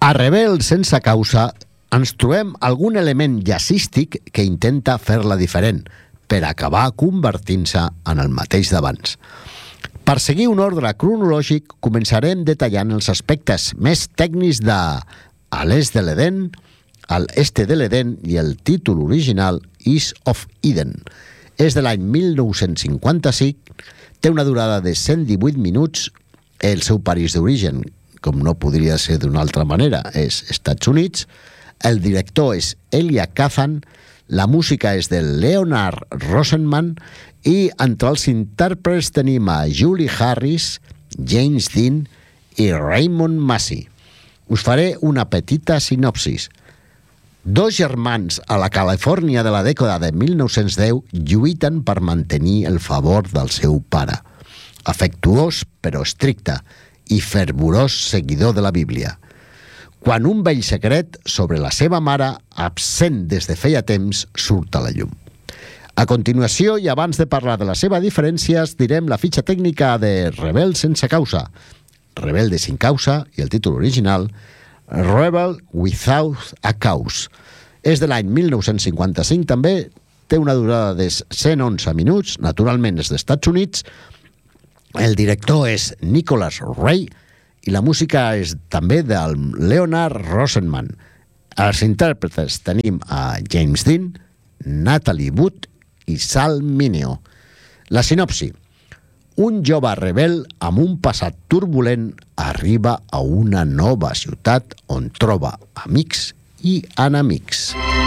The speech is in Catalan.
A Rebel sense causa ens trobem algun element jazzístic que intenta fer-la diferent per acabar convertint-se en el mateix d'abans. Per seguir un ordre cronològic, començarem detallant els aspectes més tècnics de A l'est de l'Eden, Al este de l'Eden i el títol original East of Eden. És de l'any 1955, té una durada de 118 minuts, el seu país d'origen, com no podria ser d'una altra manera, és Estats Units, el director és Elia Kazan, la música és de Leonard Rosenman i entre els intèrprets tenim a Julie Harris, James Dean i Raymond Massey. Us faré una petita sinopsis. Dos germans a la Califòrnia de la dècada de 1910 lluiten per mantenir el favor del seu pare, afectuós però estricte i fervorós seguidor de la Bíblia, quan un vell secret sobre la seva mare, absent des de feia temps, surt a la llum. A continuació, i abans de parlar de les seves diferències, direm la fitxa tècnica de Rebel sense causa, Rebelde sin causa, i el títol original, Rebel Without a Cause. És de l'any 1955 també, té una durada de 111 minuts, naturalment és dels Estats Units, el director és Nicholas Ray i la música és també del Leonard Rosenman. Els intèrpretes tenim a James Dean, Natalie Wood i Sal Mineo. La sinopsi. Un jove rebel amb un passat turbulent arriba a una nova ciutat on troba amics i enemics.